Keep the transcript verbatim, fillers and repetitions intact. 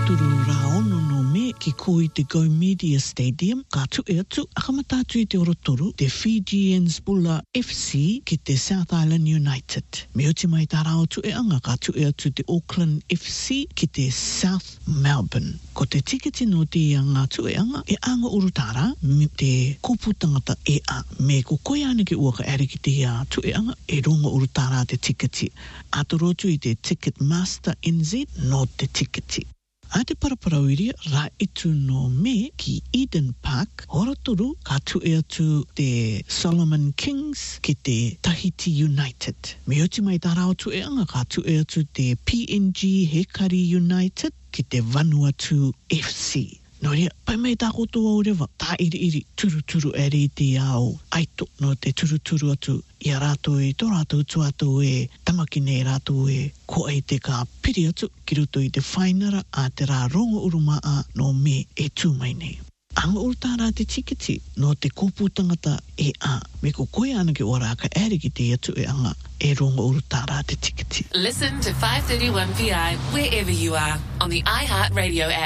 turu raono no me ki koi te Go Media Stadium, ka tu e atu akamatatu i te orotoru, te Fijians Bulla F C ki te South Island United. Me oti mai tā rao tu e anga, ka tu e atu te Auckland F C ki te South Melbourne. Ko te tiketi no te anga tu e anga, e anga urutara, me te kupu tangata e a. Me ko koe ane ki ua ka ere ki te a tu e anga, e ronga urutara te tiketi. Atorotu i te Ticketmaster N Z no te tiketi. A te paraparawiri, rā itu no me ki Eden Park, horatoru ka tu e atu te Solomon Kings ki te Tahiti United. Me oti mai tā rao tu e anga ka tu e atu te P N G Hekari United ki te Vanuatu F C. No rea, pai mai tā kotoa o rewa, tā iri iri turu turu e re te ao aito no te turu turu atu i a rātou e tō rātou tu atu e tamaki nei rātou e ko ai te ka piri atu ki ruto i te whainara a te rā rongo urumaa no me e tū mai nei. Anga urutara te tiketi no te kōpū tangata e a. Me ko koe ana ki ora ka ere ki te atu e anga e rongo urutara te tiketi. Listen to five thirty-one P I wherever you are on the iHeartRadio app.